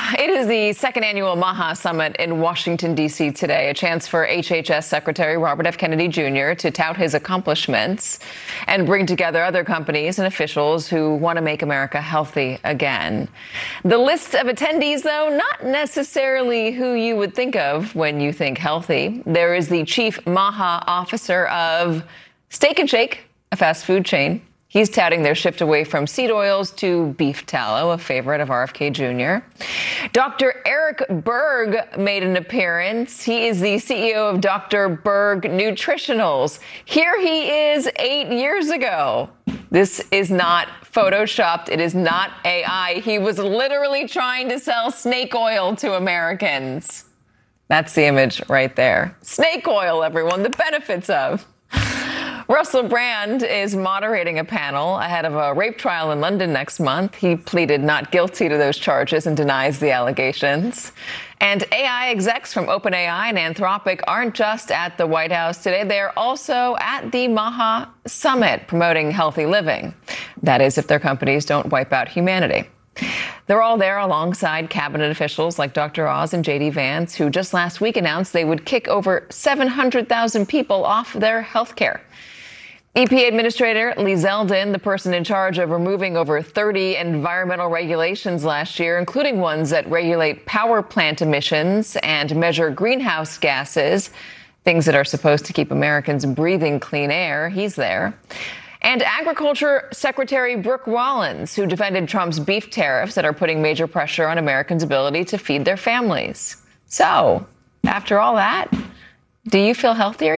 It is the second annual MAHA Summit in Washington, D.C. today, a chance for HHS Secretary Robert F. Kennedy Jr. to tout his accomplishments and bring together other companies and officials who want to make America healthy again. The list of attendees, though, not necessarily who you would think of when you think healthy. There is the chief MAHA officer of Steak and Shake, a fast food chain. He's touting their shift away from seed oils to beef tallow, a favorite of RFK Jr. Dr. Eric Berg made an appearance. He is the CEO of Dr. Berg Nutritionals. Here he is 8 years ago. This is not photoshopped. It is not AI. He was literally trying to sell snake oil to Americans. That's the image right there. Snake oil, everyone, the benefits of. Russell Brand is moderating a panel ahead of a rape trial in London next month. He pleaded not guilty to those charges and denies the allegations. And AI execs from OpenAI and Anthropic aren't just at the White House today. They're also at the MAHA Summit promoting healthy living. That is, if their companies don't wipe out humanity. They're all there alongside cabinet officials like Dr. Oz and J.D. Vance, who just last week announced they would kick over 700,000 people off their health care. EPA Administrator Lee Zeldin, the person in charge of removing over 30 environmental regulations last year, including ones that regulate power plant emissions and measure greenhouse gases, things that are supposed to keep Americans breathing clean air, he's there. And Agriculture Secretary Brooke Rollins, who defended Trump's beef tariffs that are putting major pressure on Americans' ability to feed their families. So, after all that, do you feel healthier?